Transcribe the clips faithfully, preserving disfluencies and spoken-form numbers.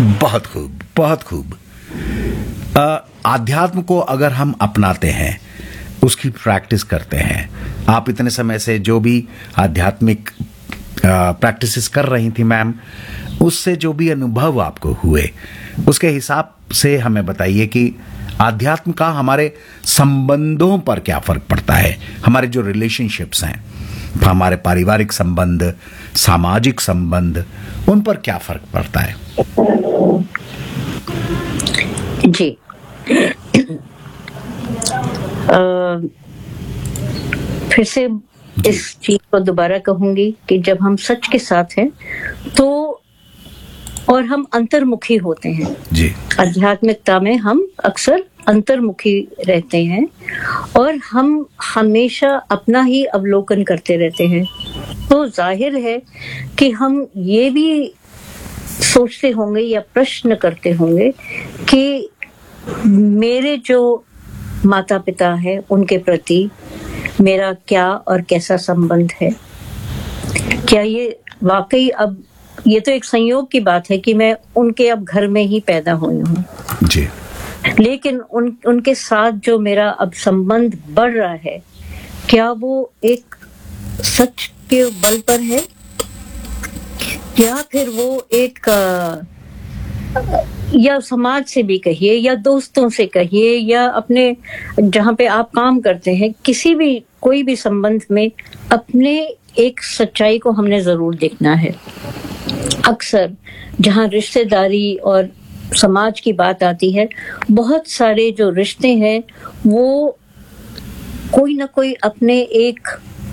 बहुत खूब, बहुत खूब। आध्यात्म को अगर हम अपनाते हैं, उसकी प्रैक्टिस करते हैं, आप इतने समय से जो भी आध्यात्मिक प्रैक्टिसेस कर रही थी मैम, उससे जो भी अनुभव आपको हुए, उसके हिसाब से हमें बताइए कि आध्यात्म का हमारे संबंधों पर क्या फर्क पड़ता है, हमारे जो रिलेशनशिप्स हैं, हमारे पारिवारिक संबंध, सामाजिक संबंध, उन पर क्या फर्क पड़ता है? जी, आ, फिर से इस चीज को दोबारा कहूंगी कि जब हम सच के साथ हैं तो और हम अंतर्मुखी होते हैं जी, आध्यात्मिकता में हम अक्सर अंतर्मुखी रहते हैं और हम हमेशा अपना ही अवलोकन करते रहते हैं, तो जाहिर है कि हम ये भी सोचते होंगे या प्रश्न करते होंगे कि मेरे जो माता पिता हैं उनके प्रति मेरा क्या और कैसा संबंध है। क्या ये वाकई, अब ये तो एक संयोग की बात है कि मैं उनके अब घर में ही पैदा हुई हूँ जी, लेकिन उन उनके साथ जो मेरा अब संबंध बढ़ रहा है, क्या वो एक सच के बल पर है या फिर वो एक आ, या समाज से भी कहिए या दोस्तों से कहिए या अपने जहाँ पे आप काम करते हैं, किसी भी कोई भी संबंध में अपने एक सच्चाई को हमने जरूर देखना है। अक्सर जहाँ रिश्तेदारी और समाज की बात आती है, बहुत सारे जो रिश्ते हैं वो कोई ना कोई अपने एक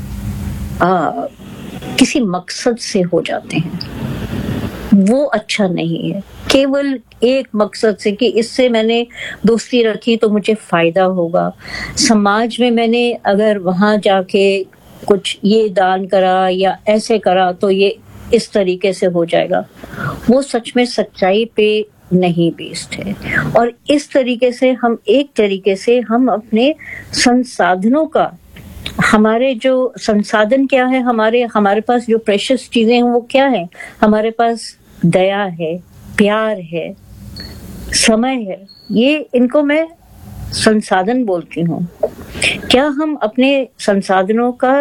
आ, किसी मकसद से हो जाते हैं। वो अच्छा नहीं है, केवल एक मकसद से कि इससे मैंने दोस्ती रखी तो मुझे फायदा होगा, समाज में मैंने अगर वहां जाके कुछ ये दान करा या ऐसे करा तो ये इस तरीके से हो जाएगा, वो सच में सच्चाई पे नहीं बेस्ड है। और इस तरीके से हम एक तरीके से हम अपने संसाधनों का, हमारे जो संसाधन क्या है, हमारे हमारे पास जो प्रेशियस चीजें हैं वो क्या है, हमारे पास दया है, प्यार है, समय है, ये इनको मैं संसाधन बोलती हूँ। क्या हम अपने संसाधनों का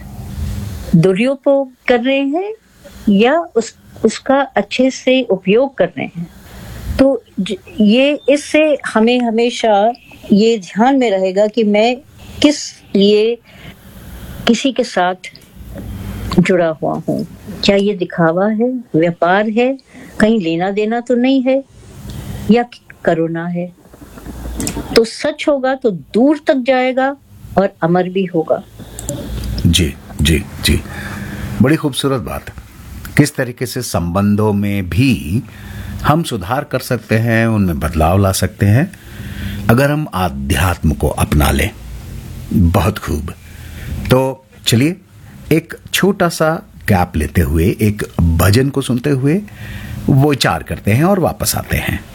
दुरुपयोग कर रहे हैं या उस उसका अच्छे से उपयोग कर रहे हैं? तो ये इससे हमें हमेशा ये ध्यान में रहेगा कि मैं किस लिए किसी के साथ जुड़ा हुआ हूँ। क्या ये दिखावा है, व्यापार है, कहीं लेना देना तो नहीं है, या करुणा है? तो सच होगा तो दूर तक जाएगा और अमर भी होगा। जी जी जी, बड़ी खूबसूरत बात। किस तरीके से संबंधों में भी हम सुधार कर सकते हैं, उनमें बदलाव ला सकते हैं अगर हम आध्यात्म को अपना लें। बहुत खूब। तो चलिए एक छोटा सा गैप लेते हुए, एक भजन को सुनते हुए वो विचार करते हैं और वापस आते हैं।